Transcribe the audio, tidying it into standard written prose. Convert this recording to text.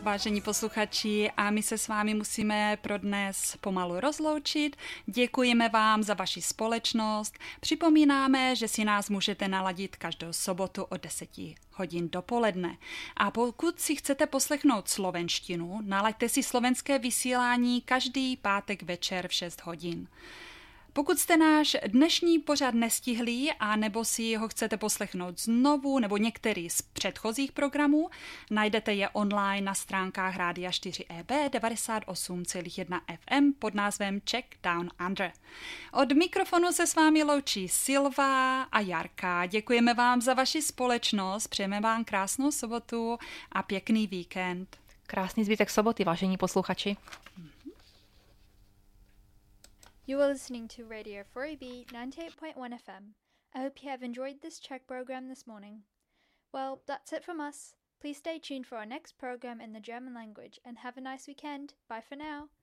vážení posluchači, a my se s vámi musíme pro dnes pomalu rozloučit. Děkujeme vám za vaši společnost. Připomínáme, že si nás můžete naladit každou sobotu od 10 hodin dopoledne. A pokud si chcete poslechnout slovenštinu, nalaďte si slovenské vysílání každý pátek večer v 6 hodin. Pokud jste náš dnešní pořad nestihli a nebo si ho chcete poslechnout znovu nebo některý z předchozích programů, najdete je online na stránkách Rádia 4EB 98,1 FM pod názvem Check Down Under. Od mikrofonu se s vámi loučí Silva a Jarka. Děkujeme vám za vaši společnost, přejeme vám krásnou sobotu a pěkný víkend. Krásný zbytek soboty, vážení posluchači. You are listening to Radio 4EB 98.1 FM. I hope you have enjoyed this Czech program this morning. Well, that's it from us. Please stay tuned for our next program in the German language and have a nice weekend. Bye for now.